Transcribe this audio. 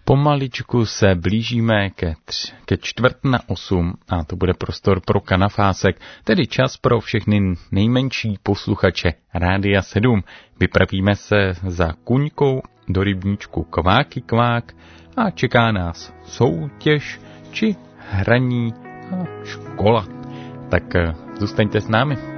Pomaličku se blížíme ke 7:45 a to bude prostor pro kanafásek, tedy čas pro všechny nejmenší posluchače Rádia 7. Vypravíme se za Kuňkou do rybníčku Kváky Kvák a čeká nás soutěž či hraní a škola. Tak zůstaňte s námi.